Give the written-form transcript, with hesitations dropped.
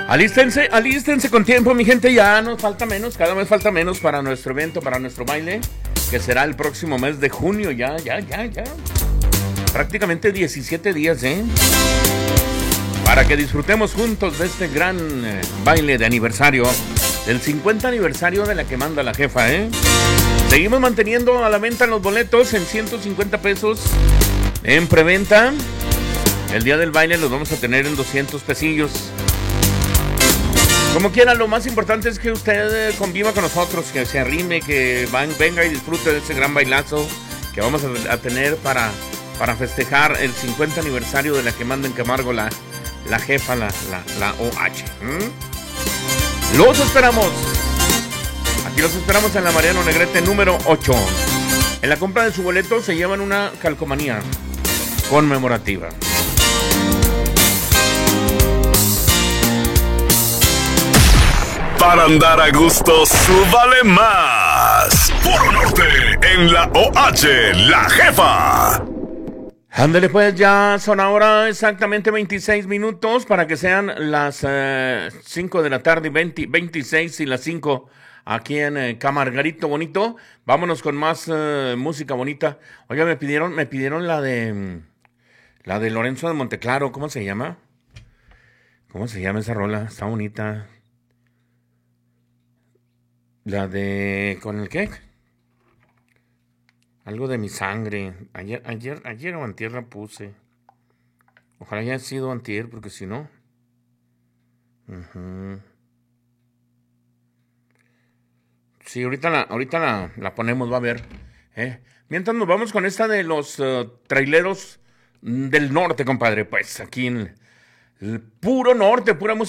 Alístense con tiempo, mi gente, ya nos falta menos, cada vez falta menos para nuestro evento, para nuestro baile, que será el próximo mes de junio, ya. Prácticamente 17 días, para que disfrutemos juntos de este gran baile de aniversario, del 50 aniversario de La que manda la jefa, Seguimos manteniendo a la venta los boletos en 150 pesos en preventa. El día del baile los vamos a tener en 200 pesillos. Como quiera, lo más importante es que usted conviva con nosotros, que se arrime, que venga y disfrute de ese gran bailazo que vamos a tener para festejar el 50 aniversario de La que manda en Camargo la jefa, la OH. Los esperamos. Aquí los esperamos en la Mariano Negrete número 8. En la compra de su boleto se llevan una calcomanía conmemorativa. Para andar a gusto, súbale más. Por Norte, en la OH, la jefa. Ándale pues, ya son ahora exactamente 26 minutos para que sean las 5 de la tarde, 26 y las 5 aquí en Camargarito Bonito. Vámonos con más música bonita. Oiga, me pidieron la de Lorenzo de Monteclaro. ¿Cómo se llama? ¿Cómo se llama esa rola? Está bonita. La de... ¿con el qué? Algo de mi sangre. Ayer o antier la puse. Ojalá haya sido antier, porque si no... Sí, ahorita la ponemos, va a ver. Mientras nos vamos con esta de los traileros del norte, compadre. Pues aquí en el puro norte, pura música.